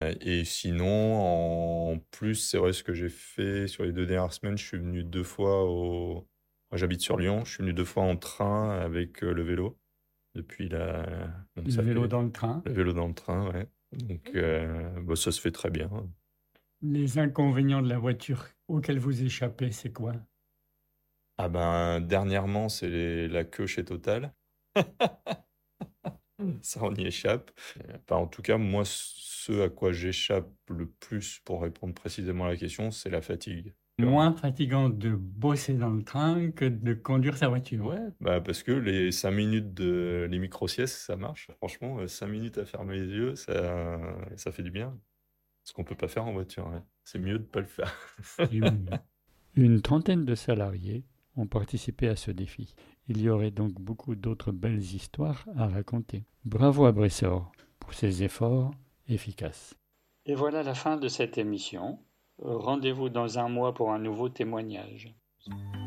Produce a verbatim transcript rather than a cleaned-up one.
Ouais et sinon, en plus, c'est vrai ce que j'ai fait sur les deux dernières semaines, je suis venu deux fois au moi j'habite sur Lyon, je suis venu deux fois en train avec, heu, le vélo depuis la donc Le ça vélo fait dans le train. le vélo dans le train, ouais. Donc heu, bah, ça se fait très bien. Les inconvénients de la voiture auxquels vous échappez, c'est quoi? Ah ben, dernièrement, c'est les la queue chez Total. Ça, on y échappe. Heu, enfin, en tout cas, moi, ce à quoi j'échappe le plus, pour répondre précisément à la question, c'est la fatigue. Moins fatigant de bosser dans le train que de conduire sa voiture? Ouais, bah, parce que les cinq minutes de les micro-siestes, ça marche. Franchement, heu, cinq minutes à fermer les yeux, ça ça fait du bien. Ce qu'on peut pas faire en voiture, ouais. C'est mieux de pas le faire. Une une trentaine de salariés ont participé à ce défi. Il y aurait donc beaucoup d'autres belles histoires à raconter. Bravo à Bressor pour ses efforts efficaces. Et voilà la fin de cette émission. Rendez-vous dans un mois pour un nouveau témoignage.